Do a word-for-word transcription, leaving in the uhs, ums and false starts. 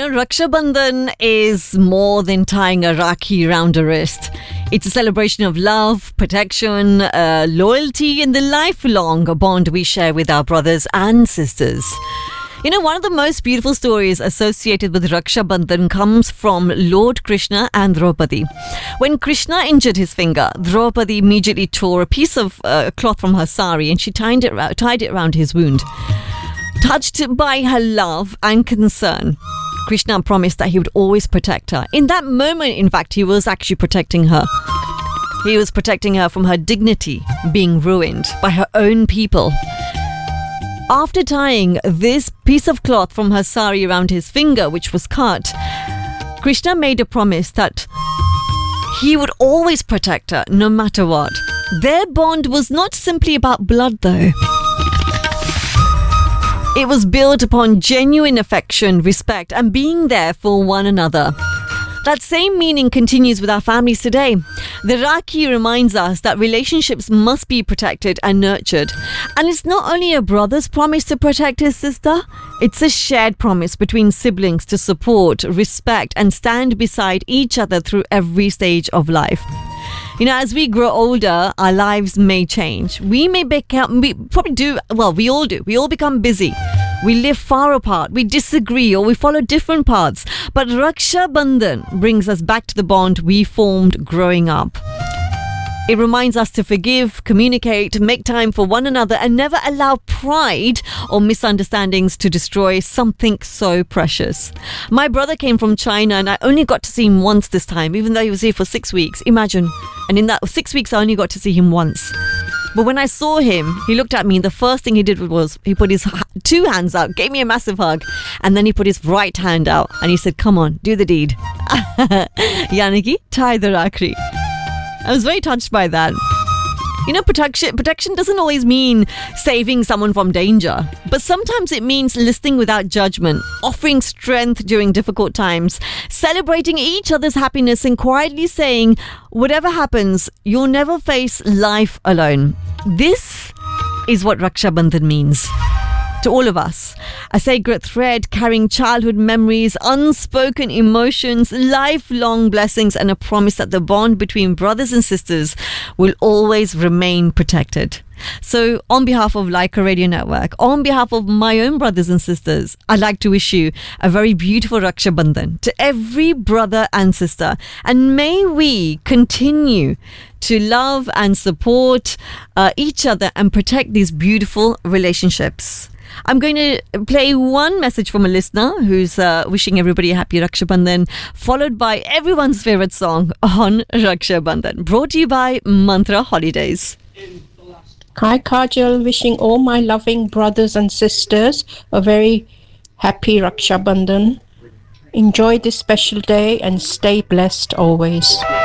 know, Raksha Bandhan is more than tying a Rakhi round a wrist. It's a celebration of love, protection, uh, loyalty, and the lifelong bond we share with our brothers and sisters. You know, one of the most beautiful stories associated with Raksha Bandhan comes from Lord Krishna and Draupadi. When Krishna injured his finger, Draupadi immediately tore a piece of uh, cloth from her sari and she tied it, tied it around his wound. Touched by her love and concern, Krishna promised that he would always protect her. In that moment, in fact, he was actually protecting her. He was protecting her from her dignity being ruined by her own people. After tying this piece of cloth from her sari around his finger, which was cut, Krishna made a promise that he would always protect her, no matter what. Their bond was not simply about blood, though. It was built upon genuine affection, respect, and being there for one another. That same meaning continues with our families today. The Rakhi reminds us that relationships must be protected and nurtured. And it's not only a brother's promise to protect his sister, it's a shared promise between siblings to support, respect, and stand beside each other through every stage of life. You know, as we grow older, our lives may change. We may become, we probably do, well, we all do. We all become busy. We live far apart, we disagree, or we follow different paths. But Raksha Bandhan brings us back to the bond we formed growing up. It reminds us to forgive, communicate, make time for one another, and never allow pride or misunderstandings to destroy something so precious. My brother came from China and I only got to see him once this time, even though he was here for six weeks. Imagine. And in that six weeks, I only got to see him once. But when I saw him, he looked at me and the first thing he did was he put his two hands out, gave me a massive hug, and then he put his right hand out and he said, "Come on, do the deed." Yaniki, tie the rakhi. I was very touched by that. You know, protection, protection doesn't always mean saving someone from danger, but sometimes it means listening without judgment, offering strength during difficult times, celebrating each other's happiness and quietly saying, whatever happens, you'll never face life alone. This is what Raksha Bandhan means. To all of us, a sacred thread carrying childhood memories, unspoken emotions, lifelong blessings, and a promise that the bond between brothers and sisters will always remain protected. So, on behalf of Laika Radio Network, on behalf of my own brothers and sisters, I'd like to wish you a very beautiful Raksha Bandhan to every brother and sister. And may we continue to love and support uh, each other and protect these beautiful relationships. I'm going to play one message from a listener who's uh, wishing everybody a happy Raksha Bandhan, followed by everyone's favourite song on Raksha Bandhan, brought to you by Mantra Holidays. Hi Kajal, wishing all my loving brothers and sisters a very happy Raksha Bandhan. Enjoy this special day and stay blessed always.